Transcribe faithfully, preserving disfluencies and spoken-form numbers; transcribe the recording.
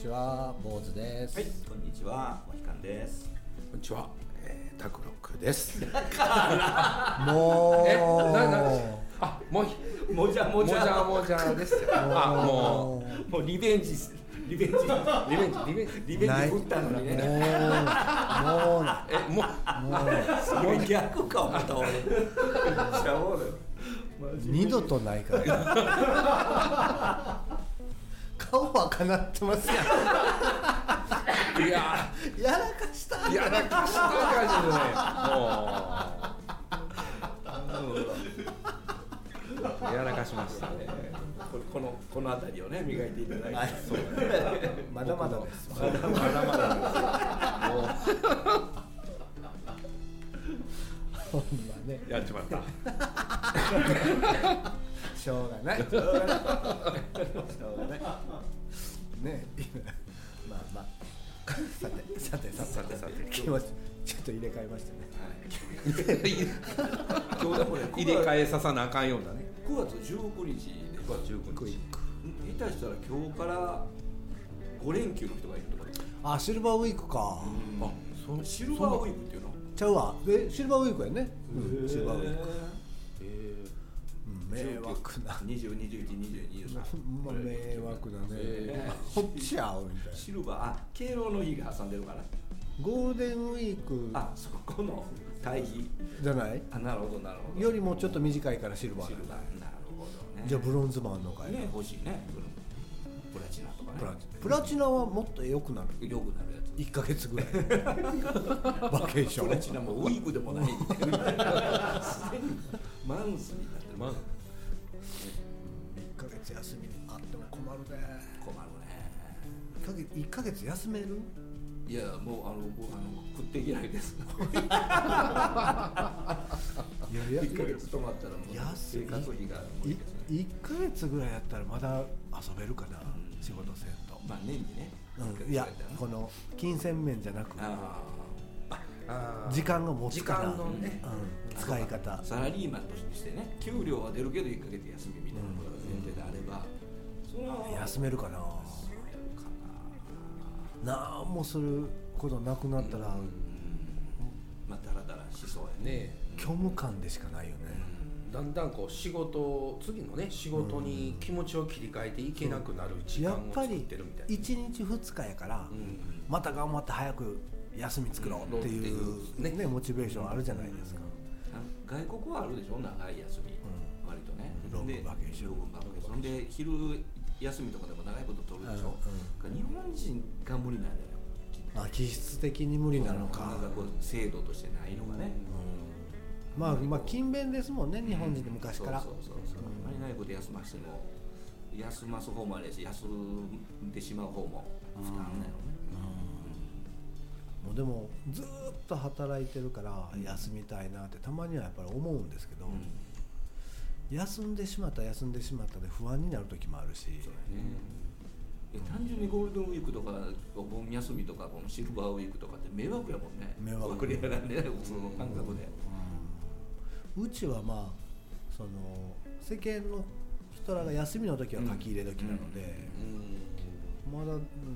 こんにちは、坊主です。 はい、こんにちは、モヒカンです。 こんにちは、えー、タクロックです。 もうえ、な、な、あ、もう、 もじゃもじゃもじゃもじゃですよ。あ、もう、もうリベンジ、リベンジ、 リベンジ、リベンジ、 リベンジ振ったのにね。 もう、もう、 え、もう、 もう逆か思った俺。めっちゃおる。 二度とないから。顔はかなってますやん。 いや、 やらかした。 やらかした感じでね。もう。やらかしましたね。 ここのこのあたりをね磨いていただいて、はい、 そうね、まだまだです。 まだまだまだですよ。 ほんまね。 やっちまった。 しょうがない。しょうがない。しょうがない。ね、まあまあ。さてさてさてさてさて気持ちちょっと入れ替えましたね。 はい、今日でもね入れ替えささなあかんようなね。 くがつじゅうくにちでくがつじゅうくにち。 下手したら今日からご連休の人がいるとか。 あ、シルバーウィークか。 うん、あ、そのシルバーウィークっていうの？ ちゃうわ。え、シルバーウィークやね。うん、シルバーウィーク。 え迷惑な。 にじゅう、にじゅういち、にじゅうに、にじゅうさん。 まあ迷惑だね。 えー、 こっちゃうみたいな。 シルバー、あ、敬老の日が挟んでるから。 ゴールデンウィーク。 あ、そこの対比じゃない？ あ、なるほどなるほど。 よりもちょっと短いからシルバー。 シルバー、なるほどね。 じゃあブロンズもあんのかい？ ね、欲しいね。プラチナとかね。 プラチナ。プラチナはもっと良くなる。 良くなるやつ。 いっかげつぐらい。バケーション。 プラチナもウィークでもない。すでにマンスになってる。 まあ。 いっかげつ休みあっても困るね。 困るね。 いっかげつ休める？ いや、もうあの僕あの食っていけないです。 いやいや、 いっかげつ泊まったらもう生活費が無理ですね。 いっかげつぐらいやったらまだ遊べるかな、うん、仕事せんと。 まあ年にね。 うん、いや、この金銭面じゃなく、 ああ時間が持つから、 時間のね、 うん、使い方。 サラリーマンとしてね、給料は出るけどいっかげつ休みみたいなことが前提であれば、それは休めるかな。なんもすることなくなったら、うん、 まあダラダラしそうやね。 虚無感でしかないよね。 だんだんこう仕事、次のね仕事に気持ちを切り替えていけなくなる時間を作ってるみたいな。 いちにちふつかやから、うん、また頑張って早く休み作ろうっていう、うん、ね、ね、モチベーションあるじゃないですか。 うん、外国はあるでしょ、長い休み、うん、割とね。 ロングバケーション。 ロングバケーションで昼休みとかでも長いこと取るでしょ。うんうん、日本人が無理なんだよ。 あ、気質的に無理なのか。 なんかこう制度としてないのがね。 うん、まあまあ勤勉ですもんね、日本人で昔から。 そうそうそうそう。あんまりないこと休ましても休ます方もあれやし、休んでしまう方も負担なのね。 もうでもずっと働いてるから休みたいなってたまにはやっぱり思うんですけど、うん、休んでしまった休んでしまったで不安になる時もあるし。そうだね。 単純にゴールデンウィークとかお盆休みとかこのシルバーウィークとかって迷惑やもんね。 迷惑。 クリアなんでね、普通の感覚で。 うん、うちはまあその世間の人らが休みの時は書き入れ時なので、うんうん、まだ